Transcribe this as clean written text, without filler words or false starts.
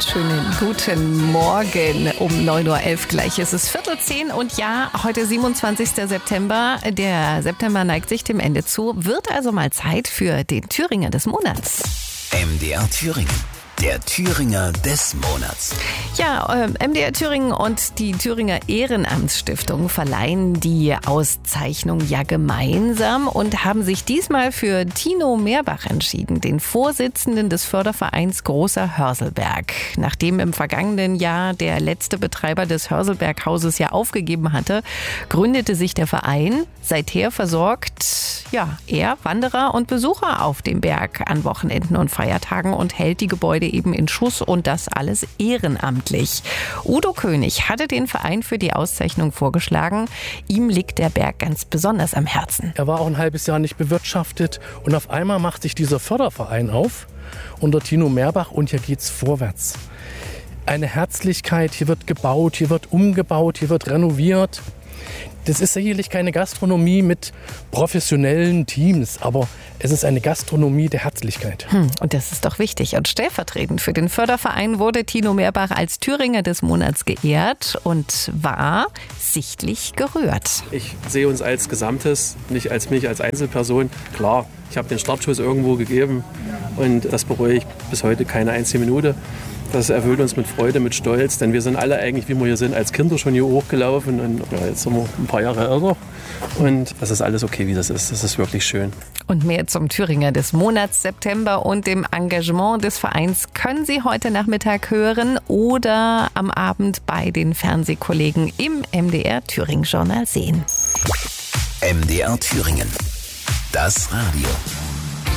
schönen guten Morgen. Um 9.11 Uhr gleich ist es 9:45 und ja, heute 27. September. Der September neigt sich dem Ende zu. Wird also mal Zeit für den Thüringer des Monats. MDR Thüringen. Der Thüringer des Monats. Ja, MDR Thüringen und die Thüringer Ehrenamtsstiftung verleihen die Auszeichnung ja gemeinsam und haben sich diesmal für Tino Meerbach entschieden, den Vorsitzenden des Fördervereins Großer Hörselberg. Nachdem im vergangenen Jahr der letzte Betreiber des Hörselberghauses ja aufgegeben hatte, gründete sich der Verein. Seither versorgt er Wanderer und Besucher auf dem Berg an Wochenenden und Feiertagen und hält die Gebäude eben in Schuss und das alles ehrenamtlich. Udo König hatte den Verein für die Auszeichnung vorgeschlagen. Ihm liegt der Berg ganz besonders am Herzen. Er war auch ein halbes Jahr nicht bewirtschaftet und auf einmal macht sich dieser Förderverein auf unter Tino Meerbach und hier geht's vorwärts. Eine Herzlichkeit, hier wird gebaut, hier wird umgebaut, hier wird renoviert. Das ist sicherlich keine Gastronomie mit professionellen Teams, aber es ist eine Gastronomie der Herzlichkeit. Und das ist doch wichtig. Und stellvertretend für den Förderverein wurde Tino Meerbach als Thüringer des Monats geehrt und war sichtlich gerührt. Ich sehe uns als Gesamtes, nicht als mich als Einzelperson. Klar, ich habe den Startschuss irgendwo gegeben und das bereue ich bis heute keine einzige Minute. Das erfüllt uns mit Freude, mit Stolz, denn wir sind alle eigentlich, wie wir hier sind, als Kinder schon hier hochgelaufen und jetzt sind wir ein paar Jahre älter und das ist alles okay, wie das ist. Das ist wirklich schön. Und mehr zum Thüringer des Monats September und dem Engagement des Vereins können Sie heute Nachmittag hören oder am Abend bei den Fernsehkollegen im MDR Thüringen Journal sehen. MDR Thüringen. Das Radio.